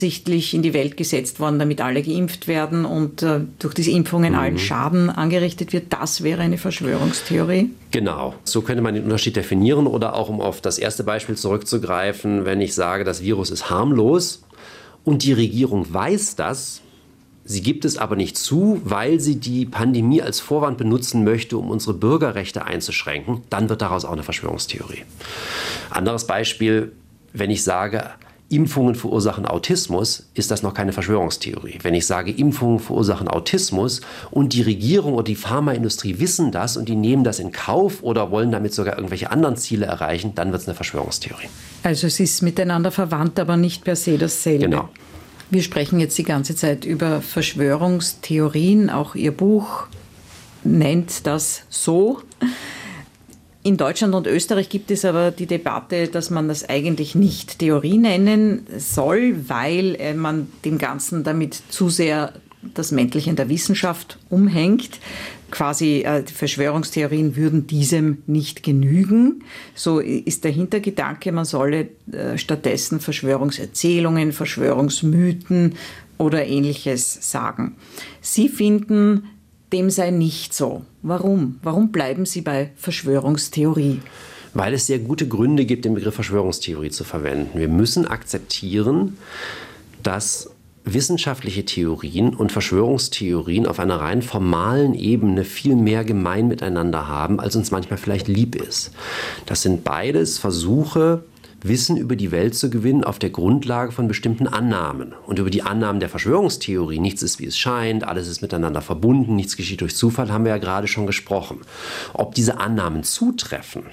sichtlich in die Welt gesetzt worden, damit alle geimpft werden und durch diese Impfungen allen Schaden angerichtet wird. Das wäre eine Verschwörungstheorie. Genau, so könnte man den Unterschied definieren. Oder auch, um auf das erste Beispiel zurückzugreifen, wenn ich sage, das Virus ist harmlos und die Regierung weiß das, sie gibt es aber nicht zu, weil sie die Pandemie als Vorwand benutzen möchte, um unsere Bürgerrechte einzuschränken, dann wird daraus auch eine Verschwörungstheorie. Anderes Beispiel, wenn ich sage, Impfungen verursachen Autismus, ist das noch keine Verschwörungstheorie. Wenn ich sage, Impfungen verursachen Autismus und die Regierung oder die Pharmaindustrie wissen das und die nehmen das in Kauf oder wollen damit sogar irgendwelche anderen Ziele erreichen, dann wird es eine Verschwörungstheorie. Also es ist miteinander verwandt, aber nicht per se dasselbe. Genau. Wir sprechen jetzt die ganze Zeit über Verschwörungstheorien. Auch Ihr Buch nennt das so. In Deutschland und Österreich gibt es aber die Debatte, dass man das eigentlich nicht Theorie nennen soll, weil man dem Ganzen damit zu sehr das Mäntelchen der Wissenschaft umhängt. Quasi die Verschwörungstheorien würden diesem nicht genügen. So ist der Hintergedanke, man solle stattdessen Verschwörungserzählungen, Verschwörungsmythen oder Ähnliches sagen. Sie finden, dem sei nicht so. Warum? Warum bleiben Sie bei Verschwörungstheorie? Weil es sehr gute Gründe gibt, den Begriff Verschwörungstheorie zu verwenden. Wir müssen akzeptieren, dass wissenschaftliche Theorien und Verschwörungstheorien auf einer rein formalen Ebene viel mehr gemein miteinander haben, als uns manchmal vielleicht lieb ist. Das sind beides Versuche, Wissen über die Welt zu gewinnen auf der Grundlage von bestimmten Annahmen. Und über die Annahmen der Verschwörungstheorie, nichts ist, wie es scheint, alles ist miteinander verbunden, nichts geschieht durch Zufall, haben wir ja gerade schon gesprochen. Ob diese Annahmen zutreffen,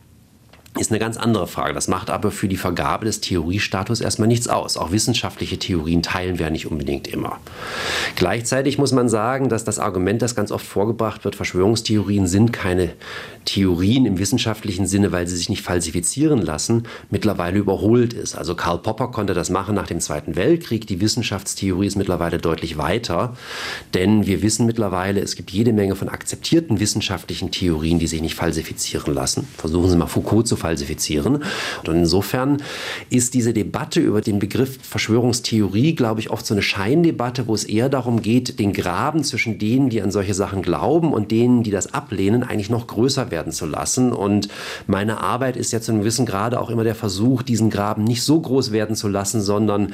ist eine ganz andere Frage. Das macht aber für die Vergabe des Theoriestatus erstmal nichts aus. Auch wissenschaftliche Theorien teilen wir nicht unbedingt immer. Gleichzeitig muss man sagen, dass das Argument, das ganz oft vorgebracht wird, Verschwörungstheorien sind keine Theorien im wissenschaftlichen Sinne, weil sie sich nicht falsifizieren lassen, mittlerweile überholt ist. Also Karl Popper konnte das machen nach dem Zweiten Weltkrieg. Die Wissenschaftstheorie ist mittlerweile deutlich weiter, denn wir wissen mittlerweile, es gibt jede Menge von akzeptierten wissenschaftlichen Theorien, die sich nicht falsifizieren lassen. Versuchen Sie mal Foucault zu falsifizieren. Und insofern ist diese Debatte über den Begriff Verschwörungstheorie, glaube ich, oft so eine Scheindebatte, wo es eher darum geht, den Graben zwischen denen, die an solche Sachen glauben und denen, die das ablehnen, eigentlich noch größer werden zu lassen. Und meine Arbeit ist ja zu einem gewissen Grade auch immer der Versuch, diesen Graben nicht so groß werden zu lassen, sondern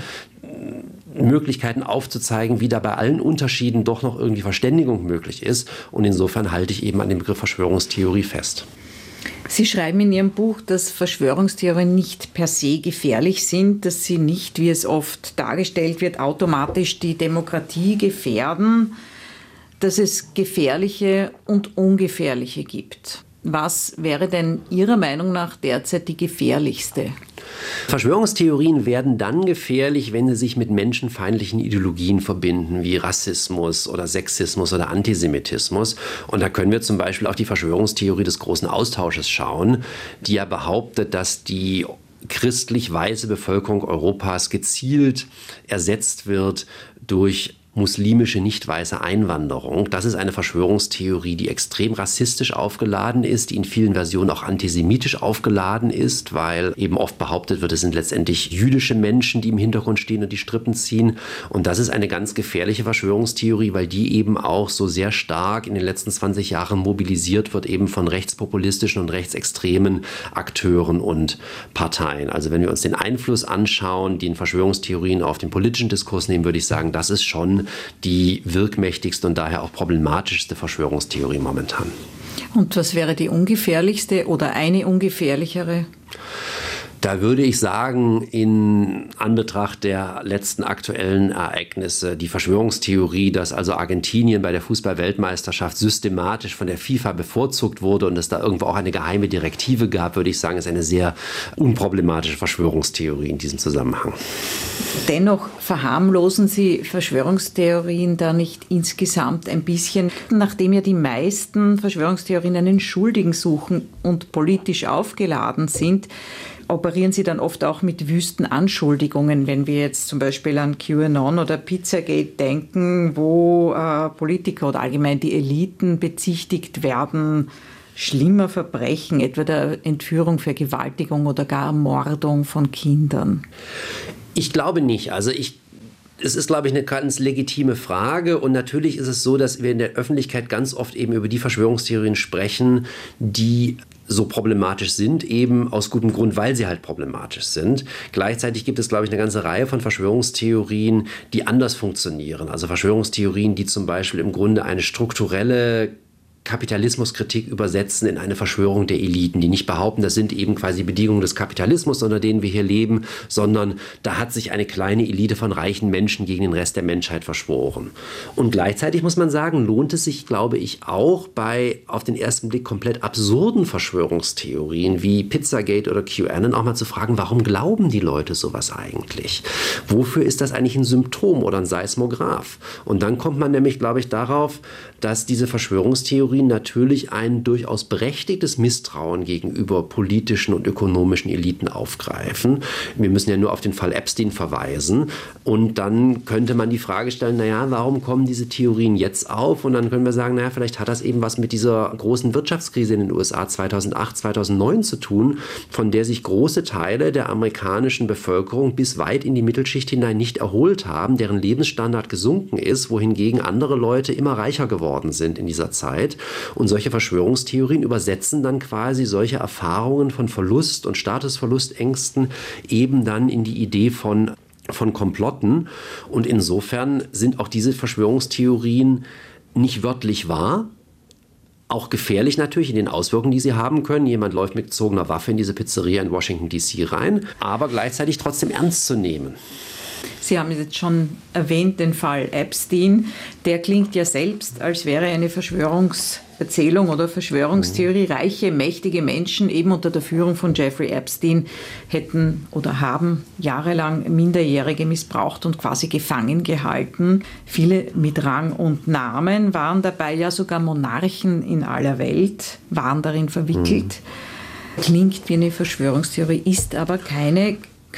Möglichkeiten aufzuzeigen, wie da bei allen Unterschieden doch noch irgendwie Verständigung möglich ist. Und insofern halte ich eben an dem Begriff Verschwörungstheorie fest. Sie schreiben in Ihrem Buch, dass Verschwörungstheorien nicht per se gefährlich sind, dass sie nicht, wie es oft dargestellt wird, automatisch die Demokratie gefährden, dass es gefährliche und ungefährliche gibt. Was wäre denn Ihrer Meinung nach derzeit die gefährlichste? Verschwörungstheorien werden dann gefährlich, wenn sie sich mit menschenfeindlichen Ideologien verbinden, wie Rassismus oder Sexismus oder Antisemitismus. Und da können wir zum Beispiel auf die Verschwörungstheorie des großen Austausches schauen, die ja behauptet, dass die christlich-weiße Bevölkerung Europas gezielt ersetzt wird durch muslimische, nicht weiße Einwanderung. Das ist eine Verschwörungstheorie, die extrem rassistisch aufgeladen ist, die in vielen Versionen auch antisemitisch aufgeladen ist, weil eben oft behauptet wird, es sind letztendlich jüdische Menschen, die im Hintergrund stehen und die Strippen ziehen. Und das ist eine ganz gefährliche Verschwörungstheorie, weil die eben auch so sehr stark in den letzten 20 Jahren mobilisiert wird, eben von rechtspopulistischen und rechtsextremen Akteuren und Parteien. Also wenn wir uns den Einfluss anschauen, den Verschwörungstheorien auf den politischen Diskurs nehmen, würde ich sagen, das ist schon die wirkmächtigste und daher auch problematischste Verschwörungstheorie momentan. Und was wäre die ungefährlichste oder eine ungefährlichere? Da würde ich sagen, in Anbetracht der letzten aktuellen Ereignisse, die Verschwörungstheorie, dass also Argentinien bei der Fußball-Weltmeisterschaft systematisch von der FIFA bevorzugt wurde und es da irgendwo auch eine geheime Direktive gab, würde ich sagen, ist eine sehr unproblematische Verschwörungstheorie in diesem Zusammenhang. Dennoch verharmlosen Sie Verschwörungstheorien da nicht insgesamt ein bisschen, nachdem ja die meisten Verschwörungstheorien einen Schuldigen suchen und politisch aufgeladen sind, operieren Sie dann oft auch mit wüsten Anschuldigungen, wenn wir jetzt zum Beispiel an QAnon oder Pizzagate denken, wo Politiker oder allgemein die Eliten bezichtigt werden, schlimmer Verbrechen, etwa der Entführung, Vergewaltigung oder gar Ermordung von Kindern. Ich glaube nicht. Also ich Es ist, glaube ich, eine ganz legitime Frage und natürlich ist es so, dass wir in der Öffentlichkeit ganz oft eben über die Verschwörungstheorien sprechen, die so problematisch sind, eben aus gutem Grund, weil sie halt problematisch sind. Gleichzeitig gibt es, glaube ich, eine ganze Reihe von Verschwörungstheorien, die anders funktionieren. Also Verschwörungstheorien, die zum Beispiel im Grunde eine strukturelle Kapitalismuskritik übersetzen in eine Verschwörung der Eliten, die nicht behaupten, das sind eben quasi Bedingungen des Kapitalismus, unter denen wir hier leben, sondern da hat sich eine kleine Elite von reichen Menschen gegen den Rest der Menschheit verschworen. Und gleichzeitig muss man sagen, lohnt es sich, glaube ich, auch bei auf den ersten Blick komplett absurden Verschwörungstheorien wie Pizzagate oder QAnon auch mal zu fragen, warum glauben die Leute sowas eigentlich? Wofür ist das eigentlich ein Symptom oder ein Seismograph? Und dann kommt man nämlich, glaube ich, darauf, dass diese Verschwörungstheorien natürlich ein durchaus berechtigtes Misstrauen gegenüber politischen und ökonomischen Eliten aufgreifen. Wir müssen ja nur auf den Fall Epstein verweisen. Und dann könnte man die Frage stellen, naja, warum kommen diese Theorien jetzt auf? Und dann können wir sagen, naja, vielleicht hat das eben was mit dieser großen Wirtschaftskrise in den USA 2008, 2009 zu tun, von der sich große Teile der amerikanischen Bevölkerung bis weit in die Mittelschicht hinein nicht erholt haben, deren Lebensstandard gesunken ist, wohingegen andere Leute immer reicher geworden sind in dieser Zeit. Und solche Verschwörungstheorien übersetzen dann quasi solche Erfahrungen von Verlust und Statusverlustängsten eben dann in die Idee von Komplotten. Und insofern sind auch diese Verschwörungstheorien nicht wörtlich wahr, auch gefährlich natürlich in den Auswirkungen, die sie haben können. Jemand läuft mit gezogener Waffe in diese Pizzeria in Washington D.C. rein, aber gleichzeitig trotzdem ernst zu nehmen. Sie haben jetzt schon erwähnt den Fall Epstein. Der klingt ja selbst, als wäre eine Verschwörungserzählung oder Verschwörungstheorie. Reiche, mächtige Menschen eben unter der Führung von Jeffrey Epstein hätten oder haben jahrelang Minderjährige missbraucht und quasi gefangen gehalten. Viele mit Rang und Namen waren dabei, ja sogar Monarchen in aller Welt waren darin verwickelt. Klingt wie eine Verschwörungstheorie, ist aber keine.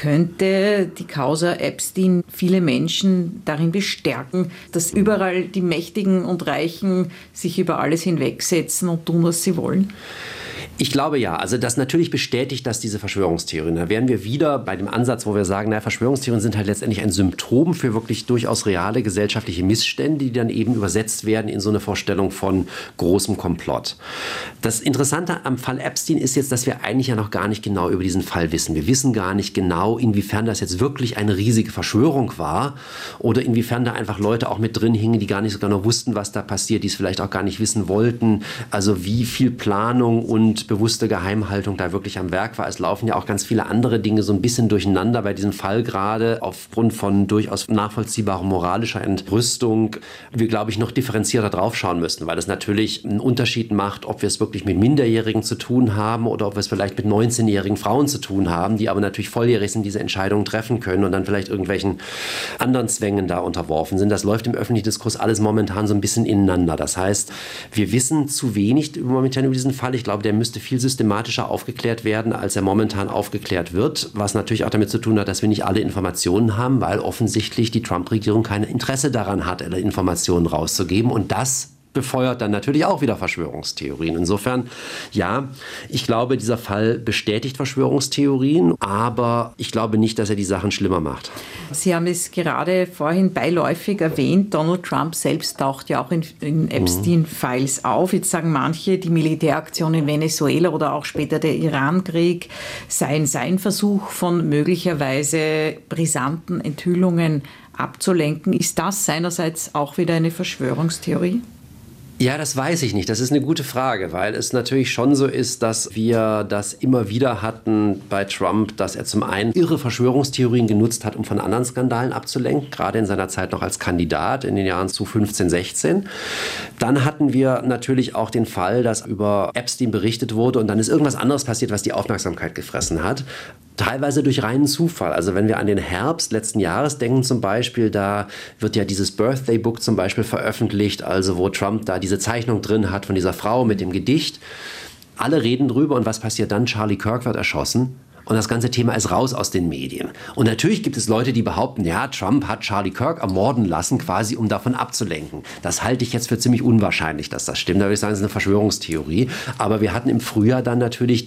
Könnte die Causa Epstein viele Menschen darin bestärken, dass überall die Mächtigen und Reichen sich über alles hinwegsetzen und tun, was sie wollen? Ich glaube ja, also das natürlich bestätigt das diese Verschwörungstheorien. Da wären wir wieder bei dem Ansatz, wo wir sagen, naja, Verschwörungstheorien sind halt letztendlich ein Symptom für wirklich durchaus reale gesellschaftliche Missstände, die dann eben übersetzt werden in so eine Vorstellung von großem Komplott. Das Interessante am Fall Epstein ist jetzt, dass wir eigentlich ja noch gar nicht genau über diesen Fall wissen. Wir wissen gar nicht genau, inwiefern das jetzt wirklich eine riesige Verschwörung war oder inwiefern da einfach Leute auch mit drin hingen, die gar nicht so genau wussten, was da passiert, die es vielleicht auch gar nicht wissen wollten. Also wie viel Planung und bewusste Geheimhaltung da wirklich am Werk war. Es laufen ja auch ganz viele andere Dinge so ein bisschen durcheinander bei diesem Fall, gerade aufgrund von durchaus nachvollziehbarer moralischer Entrüstung. Wir, glaube ich, noch differenzierter drauf schauen müssen, weil es natürlich einen Unterschied macht, ob wir es wirklich mit Minderjährigen zu tun haben oder ob wir es vielleicht mit 19-jährigen Frauen zu tun haben, die aber natürlich volljährig sind, diese Entscheidungen treffen können und dann vielleicht irgendwelchen anderen Zwängen da unterworfen sind. Das läuft im öffentlichen Diskurs alles momentan so ein bisschen ineinander. Das heißt, wir wissen zu wenig momentan über diesen Fall. Ich glaube, der müsste viel systematischer aufgeklärt werden, als er momentan aufgeklärt wird, was natürlich auch damit zu tun hat, dass wir nicht alle Informationen haben, weil offensichtlich die Trump-Regierung kein Interesse daran hat, alle Informationen rauszugeben und das befeuert dann natürlich auch wieder Verschwörungstheorien. Insofern, ja, ich glaube, dieser Fall bestätigt Verschwörungstheorien, aber ich glaube nicht, dass er die Sachen schlimmer macht. Sie haben es gerade vorhin beiläufig erwähnt, Donald Trump selbst taucht ja auch in Epstein-Files auf. Jetzt sagen manche, die Militäraktion in Venezuela oder auch später der Iran-Krieg seien sein Versuch von möglicherweise brisanten Enthüllungen abzulenken. Ist das seinerseits auch wieder eine Verschwörungstheorie? Ja, das weiß ich nicht. Das ist eine gute Frage, weil es natürlich schon so ist, dass wir das immer wieder hatten bei Trump, dass er zum einen irre Verschwörungstheorien genutzt hat, um von anderen Skandalen abzulenken, gerade in seiner Zeit noch als Kandidat in den Jahren zu 15, 16. Dann hatten wir natürlich auch den Fall, dass über Epstein berichtet wurde und dann ist irgendwas anderes passiert, was die Aufmerksamkeit gefressen hat. Teilweise durch reinen Zufall. Also wenn wir an den Herbst letzten Jahres denken zum Beispiel, da wird ja dieses Birthday Book zum Beispiel veröffentlicht, also wo Trump da diese Zeichnung drin hat von dieser Frau mit dem Gedicht. Alle reden drüber und was passiert dann? Charlie Kirk wird erschossen. Und das ganze Thema ist raus aus den Medien. Und natürlich gibt es Leute, die behaupten, ja, Trump hat Charlie Kirk ermorden lassen, quasi um davon abzulenken. Das halte ich jetzt für ziemlich unwahrscheinlich, dass das stimmt. Da würde ich sagen, das ist eine Verschwörungstheorie. Aber wir hatten im Frühjahr dann natürlich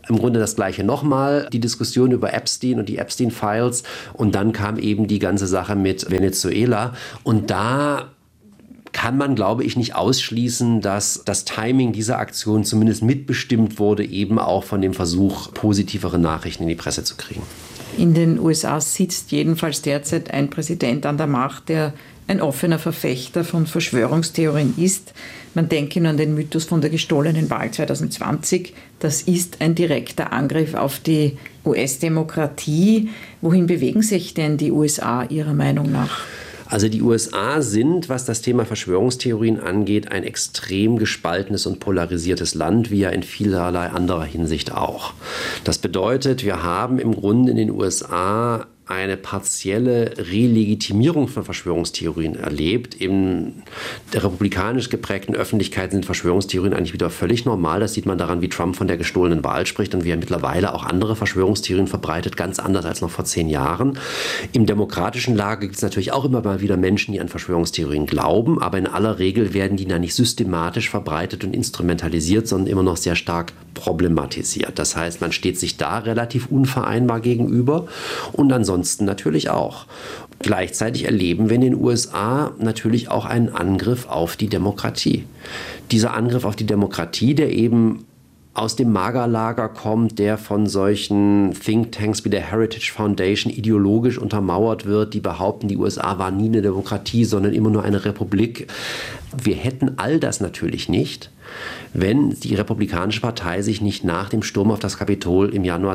im Grunde das Gleiche nochmal, die Diskussion über Epstein und die Epstein-Files. Und dann kam eben die ganze Sache mit Venezuela. Und da kann man, glaube ich, nicht ausschließen, dass das Timing dieser Aktion zumindest mitbestimmt wurde, eben auch von dem Versuch, positivere Nachrichten in die Presse zu kriegen. In den USA sitzt jedenfalls derzeit ein Präsident an der Macht, der ein offener Verfechter von Verschwörungstheorien ist. Man denke nur an den Mythos von der gestohlenen Wahl 2020. Das ist ein direkter Angriff auf die US-Demokratie. Wohin bewegen sich denn die USA Ihrer Meinung nach? Also die USA sind, was das Thema Verschwörungstheorien angeht, ein extrem gespaltenes und polarisiertes Land, wie ja in vielerlei anderer Hinsicht auch. Das bedeutet, wir haben im Grunde in den USA eine partielle Relegitimierung von Verschwörungstheorien erlebt. In der republikanisch geprägten Öffentlichkeit sind Verschwörungstheorien eigentlich wieder völlig normal. Das sieht man daran, wie Trump von der gestohlenen Wahl spricht und wie er mittlerweile auch andere Verschwörungstheorien verbreitet, ganz anders als noch vor 10 Jahren. Im demokratischen Lager gibt es natürlich auch immer mal wieder Menschen, die an Verschwörungstheorien glauben, aber in aller Regel werden die dann nicht systematisch verbreitet und instrumentalisiert, sondern immer noch sehr stark problematisiert. Das heißt, man steht sich da relativ unvereinbar gegenüber und ansonsten natürlich auch. Gleichzeitig erleben wir in den USA natürlich auch einen Angriff auf die Demokratie. Dieser Angriff auf die Demokratie, der eben aus dem Magerlager kommt, der von solchen Thinktanks wie der Heritage Foundation ideologisch untermauert wird, die behaupten, die USA war nie eine Demokratie, sondern immer nur eine Republik. Wir hätten all das natürlich nicht, wenn die Republikanische Partei sich nicht nach dem Sturm auf das Kapitol im Januar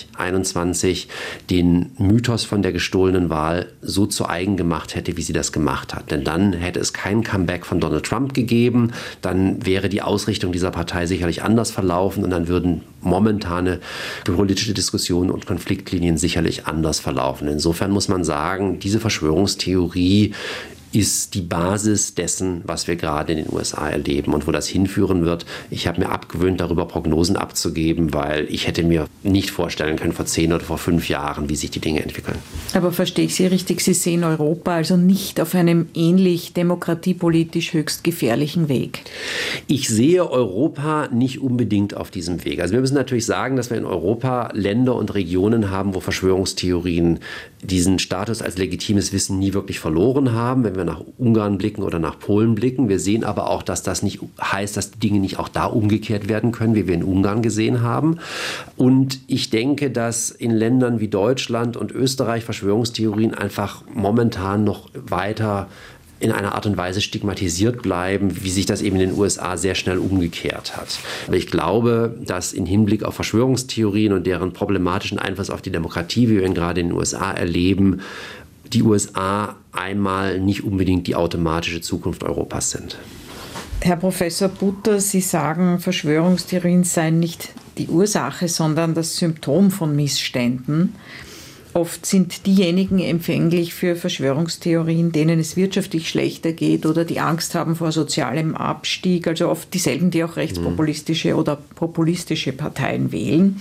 2021 den Mythos von der gestohlenen Wahl so zu eigen gemacht hätte, wie sie das gemacht hat. Denn dann hätte es kein Comeback von Donald Trump gegeben, dann wäre die Ausrichtung dieser Partei sicherlich anders verlaufen und dann würden momentane politische Diskussionen und Konfliktlinien sicherlich anders verlaufen. Insofern muss man sagen, diese Verschwörungstheorie ist die Basis dessen, was wir gerade in den USA erleben und wo das hinführen wird. Ich habe mir abgewöhnt, darüber Prognosen abzugeben, weil ich hätte mir nicht vorstellen können vor 10 oder vor 5 Jahren, wie sich die Dinge entwickeln. Aber verstehe ich Sie richtig, Sie sehen Europa also nicht auf einem ähnlich demokratiepolitisch höchst gefährlichen Weg? Ich sehe Europa nicht unbedingt auf diesem Weg. Also wir müssen natürlich sagen, dass wir in Europa Länder und Regionen haben, wo Verschwörungstheorien diesen Status als legitimes Wissen nie wirklich verloren haben, wenn wir nach Ungarn blicken oder nach Polen blicken. Wir sehen aber auch, dass das nicht heißt, dass die Dinge nicht auch da umgekehrt werden können, wie wir in Ungarn gesehen haben. Und ich denke, dass in Ländern wie Deutschland und Österreich Verschwörungstheorien einfach momentan noch weiter in einer Art und Weise stigmatisiert bleiben, wie sich das eben in den USA sehr schnell umgekehrt hat. Aber ich glaube, dass im Hinblick auf Verschwörungstheorien und deren problematischen Einfluss auf die Demokratie, wie wir ihn gerade in den USA erleben, die USA einmal nicht unbedingt die automatische Zukunft Europas sind. Herr Professor Butter, Sie sagen, Verschwörungstheorien seien nicht die Ursache, sondern das Symptom von Missständen. Oft sind diejenigen empfänglich für Verschwörungstheorien, denen es wirtschaftlich schlechter geht oder die Angst haben vor sozialem Abstieg, also oft dieselben, die auch rechtspopulistische oder populistische Parteien wählen.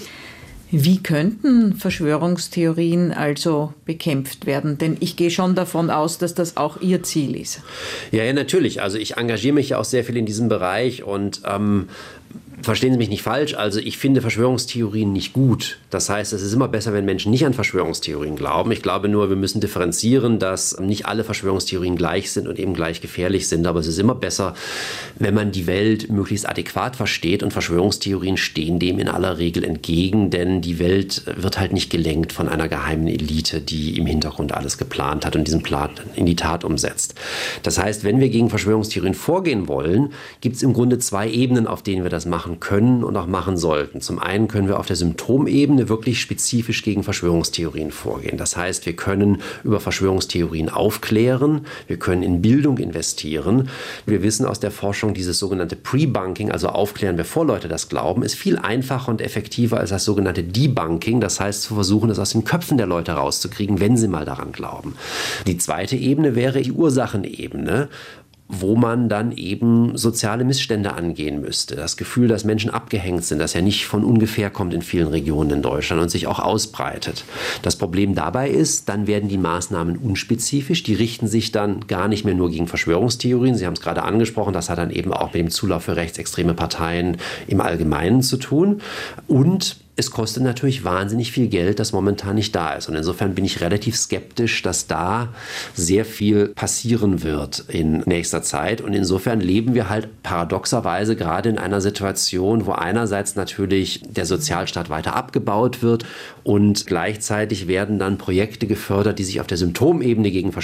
Wie könnten Verschwörungstheorien also bekämpft werden? Denn ich gehe schon davon aus, dass das auch Ihr Ziel ist. Ja, natürlich. Also ich engagiere mich ja auch sehr viel in diesem Bereich und verstehen Sie mich nicht falsch, also ich finde Verschwörungstheorien nicht gut. Das heißt, es ist immer besser, wenn Menschen nicht an Verschwörungstheorien glauben. Ich glaube nur, wir müssen differenzieren, dass nicht alle Verschwörungstheorien gleich sind und eben gleich gefährlich sind. Aber es ist immer besser, wenn man die Welt möglichst adäquat versteht. Und Verschwörungstheorien stehen dem in aller Regel entgegen, denn die Welt wird halt nicht gelenkt von einer geheimen Elite, die im Hintergrund alles geplant hat und diesen Plan in die Tat umsetzt. Das heißt, wenn wir gegen Verschwörungstheorien vorgehen wollen, gibt es im Grunde 2 Ebenen, auf denen wir das machen können und auch machen sollten. Zum einen können wir auf der Symptomebene wirklich spezifisch gegen Verschwörungstheorien vorgehen. Das heißt, wir können über Verschwörungstheorien aufklären, wir können in Bildung investieren. Wir wissen aus der Forschung, dieses sogenannte Pre-Bunking, also aufklären, bevor Leute das glauben, ist viel einfacher und effektiver als das sogenannte Debunking. Das heißt, zu versuchen, das aus den Köpfen der Leute rauszukriegen, wenn sie mal daran glauben. Die zweite Ebene wäre die Ursachenebene, wo man dann eben soziale Missstände angehen müsste. Das Gefühl, dass Menschen abgehängt sind, das ja nicht von ungefähr kommt in vielen Regionen in Deutschland und sich auch ausbreitet. Das Problem dabei ist, dann werden die Maßnahmen unspezifisch, die richten sich dann gar nicht mehr nur gegen Verschwörungstheorien. Sie haben es gerade angesprochen, das hat dann eben auch mit dem Zulauf für rechtsextreme Parteien im Allgemeinen zu tun. Und es kostet natürlich wahnsinnig viel Geld, das momentan nicht da ist. Und insofern bin ich relativ skeptisch, dass da sehr viel passieren wird in nächster Zeit. Und insofern leben wir halt paradoxerweise gerade in einer Situation, wo einerseits natürlich der Sozialstaat weiter abgebaut wird und gleichzeitig werden dann Projekte gefördert, die sich auf der Symptomebene gegen